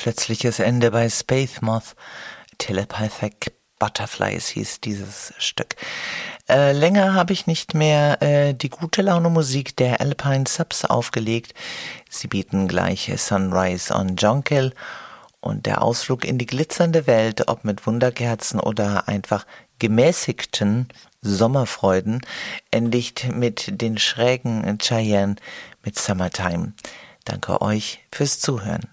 plötzliches Ende bei Space Moth. Telepathic Butterflies hieß dieses Stück. Länger habe ich nicht mehr die gute Laune Musik der Alpine Subs aufgelegt. Sie bieten gleich Sunrise on Jonquil und der Ausflug in die glitzernde Welt, ob mit Wunderkerzen oder einfach gemäßigten Sommerfreuden, endigt mit den schrägen Cheyenne mit Summertime. Danke euch fürs Zuhören.